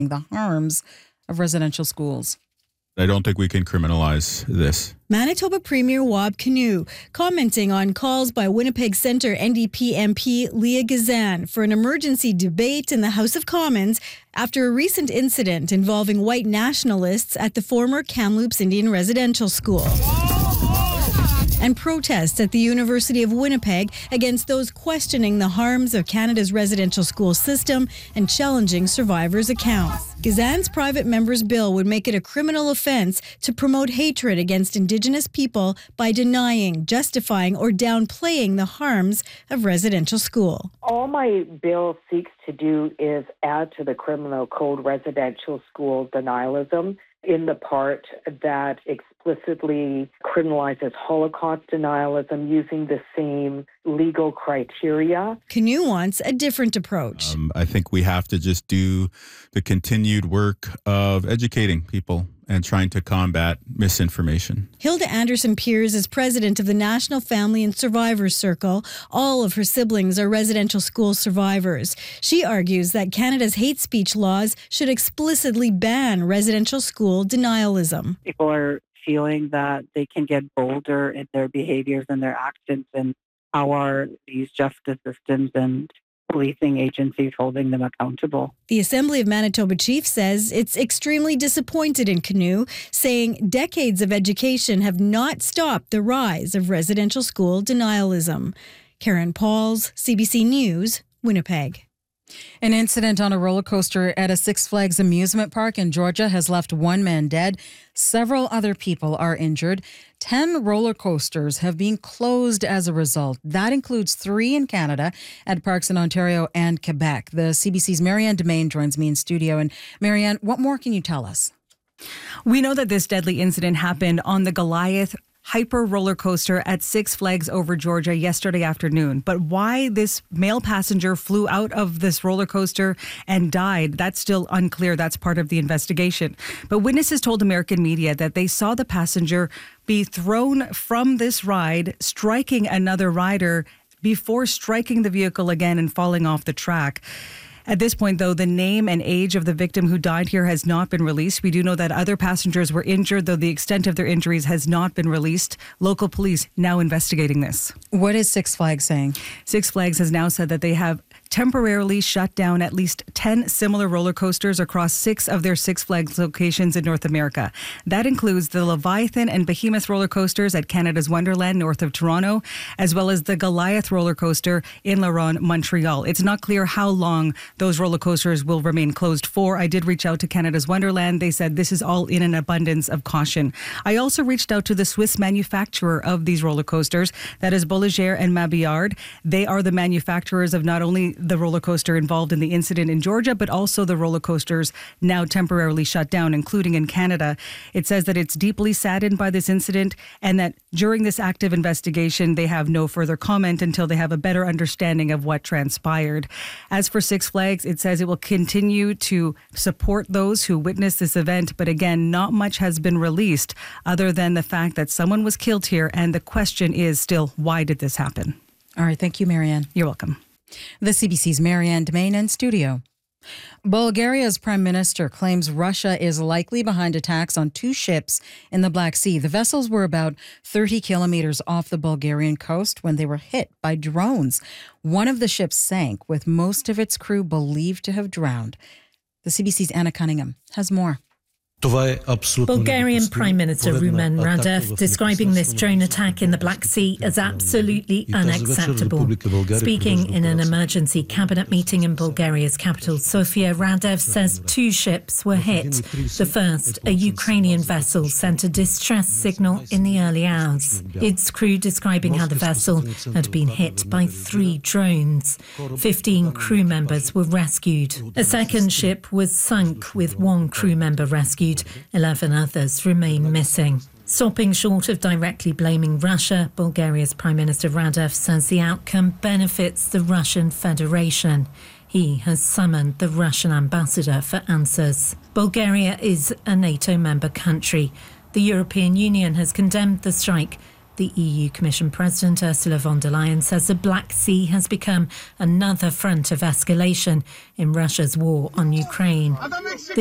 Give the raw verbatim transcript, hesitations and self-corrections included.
the harms of residential schools. I don't think we can criminalize this. Manitoba Premier Wab Kinew commenting on calls by Winnipeg Centre N D P M P Leah Gazan for an emergency debate in the House of Commons after a recent incident involving white nationalists at the former Kamloops Indian Residential School. And protests at the University of Winnipeg against those questioning the harms of Canada's residential school system and challenging survivors' accounts. Gazan's private member's bill would make it a criminal offence to promote hatred against Indigenous people by denying, justifying, or downplaying the harms of residential school. All my bill seeks to do is add to the criminal code residential school denialism in the part that explicitly criminalizes Holocaust denialism using the same legal criteria. Kinew wants a different approach. Um, I think we have to just do the continued work of educating people and trying to combat misinformation. Hilda Anderson-Piers is president of the National Family and Survivors Circle. All of her siblings are residential school survivors. She argues that Canada's hate speech laws should explicitly ban residential school denialism. People are feeling that they can get bolder in their behaviors and their actions, and how are these justice systems and policing agencies holding them accountable? The Assembly of Manitoba Chief says it's extremely disappointed in Kinew, saying decades of education have not stopped the rise of residential school denialism. Karen Pauls, C B C News, Winnipeg. An incident on a roller coaster at a Six Flags amusement park in Georgia has left one man dead. Several other people are injured. Ten roller coasters have been closed as a result. That includes three in Canada at parks in Ontario and Quebec. The C B C's Marianne Domain joins me in studio. And Marianne, what more can you tell us? We know that this deadly incident happened on the Goliath Hyper roller coaster at Six Flags over Georgia yesterday afternoon. But why this male passenger flew out of this roller coaster and died, that's still unclear. That's part of the investigation. But witnesses told American media that they saw the passenger be thrown from this ride, striking another rider before striking the vehicle again and falling off the track. At this point, though, the name and age of the victim who died here has not been released. We do know that other passengers were injured, though the extent of their injuries has not been released. Local police now investigating this. What is Six Flags saying? Six Flags has now said that they have temporarily shut down at least ten similar roller coasters across six of their Six Flags locations in North America. That includes the Leviathan and Behemoth roller coasters at Canada's Wonderland north of Toronto, as well as the Goliath roller coaster in La Ronde, Montreal. It's not clear how long those roller coasters will remain closed for. I did reach out to Canada's Wonderland. They said this is all in an abundance of caution. I also reached out to the Swiss manufacturer of these roller coasters, that is Bolliger and Mabillard. They are the manufacturers of not only the roller coaster involved in the incident in Georgia, but also the roller coasters now temporarily shut down, including in Canada. It says that it's deeply saddened by this incident and that during this active investigation, they have no further comment until they have a better understanding of what transpired. As for Six Flags, it says it will continue to support those who witnessed this event, but again, not much has been released other than the fact that someone was killed here, and the question is still, why did this happen? All right, thank you, Marianne. You're welcome. The C B C's Marianne Domain in studio. Bulgaria's prime minister claims Russia is likely behind attacks on two ships in the Black Sea. The vessels were about thirty kilometers off the Bulgarian coast when they were hit by drones. One of the ships sank, with most of its crew believed to have drowned. The C B C's Anna Cunningham has more. Bulgarian Prime Minister Rumen Radev describing this drone attack in the Black Sea as absolutely unacceptable. Speaking in an emergency cabinet meeting in Bulgaria's capital, Sofia, Radev says two ships were hit. The first, a Ukrainian vessel, sent a distress signal in the early hours. Its crew describing how the vessel had been hit by three drones. Fifteen crew members were rescued. A second ship was sunk with one crew member rescued. Eleven others remain missing. Stopping short of directly blaming Russia, Bulgaria's Prime Minister Radev says the outcome benefits the Russian Federation. He has summoned the Russian ambassador for answers. Bulgaria is a NATO member country. The European Union has condemned the strike, The E U Commission President Ursula von der Leyen says the Black Sea has become another front of escalation in Russia's war on Ukraine.